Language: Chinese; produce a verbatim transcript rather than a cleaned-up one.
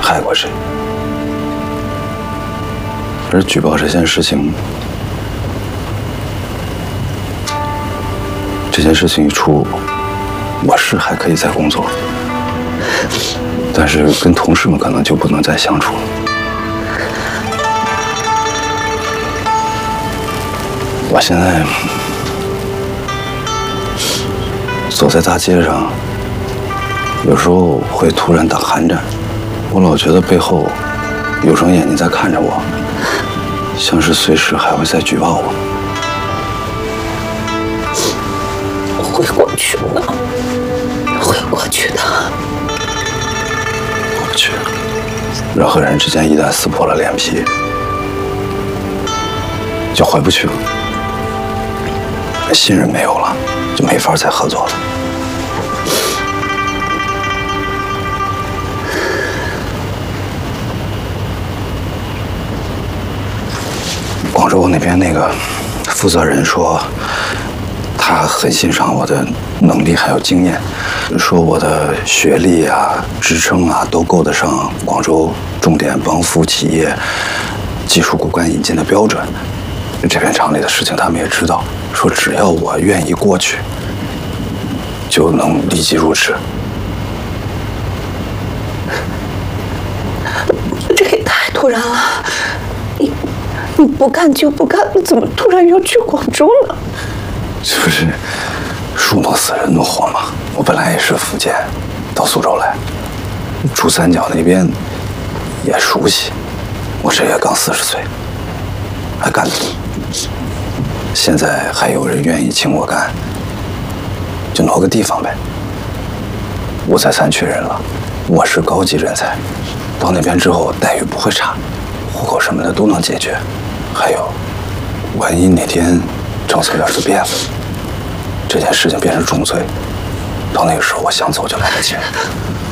害过谁。而举报这件事情，这件事情一出，我是还可以再工作，但是跟同事们可能就不能再相处了。我现在走在大街上，有时候会突然打寒战，我老觉得背后有双眼睛在看着我，像是随时还会再举报我。 会过去的，会过去的。 过不去，人和人之间一旦撕破了脸皮，就回不去了。信任没有了，就没法再合作了。广州那边那个负责人说，他很欣赏我的能力还有经验，说我的学历啊、职称啊都够得上广州重点帮扶企业技术骨干引进的标准。这片厂里的事情他们也知道，说只要我愿意过去，就能立即入职。 这也太突然了，你你不干就不干，你怎么突然要去广州呢？ 这不是树挪死人挪活吗？我本来也是福建，到苏州来，珠三角那边也熟悉。我这也刚四十岁，还干得动。现在还有人愿意请我干，就挪个地方呗。我才三缺人了，我是高级人才，到那边之后待遇不会差，户口什么的都能解决。还有，万一哪天政策要是变了，这件事情变成重罪，到那个时候我想走就来得及了。